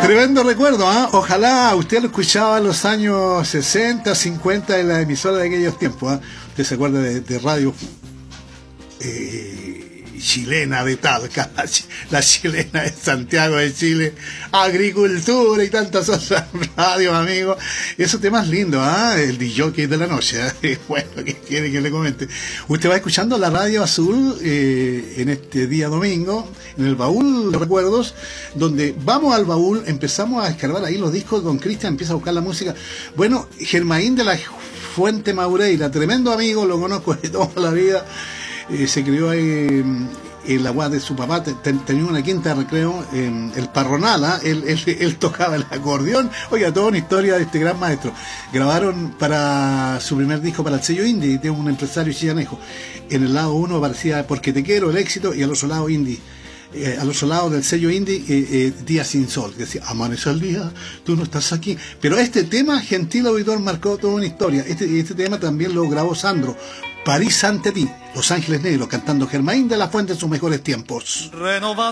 Tremendo recuerdo, ¿ah? Ojalá usted lo escuchaba en los años 60, 50 en la emisora de aquellos tiempos, ¿ah? Usted se acuerda de radio chilena de Talca, la chilena de Santiago de Chile, agricultura y tantas otras radios, amigos. Esos temas lindos, ¿ah? El DJ de la noche, ¿eh? Bueno, ¿qué quiere que le comente? Usted va escuchando la Radio Azul en este día domingo, en el baúl de recuerdos, donde vamos al baúl, empezamos a escarbar ahí los discos, don Cristian empieza a buscar la música. Bueno, Germaín de la Fuente Maureira, tremendo amigo, lo conozco de toda la vida. Se crió ahí en la guarda de su papá, tenía una quinta de recreo, el Parronal, ¿eh? Él tocaba el acordeón. Oiga, toda una historia de este gran maestro. Grabaron para su primer disco para el sello indie, de un empresario chillanejo. En el lado uno aparecía Porque te quiero, el éxito, y al otro lado indie. Al otro lado del sello indie, Día sin sol, que decía, amanece el día, tú no estás aquí. Pero este tema, gentil auditor, marcó toda una historia. Este tema también lo grabó Sandro, París ante ti, Los Ángeles Negros, cantando Germaín de la Fuente en sus mejores tiempos.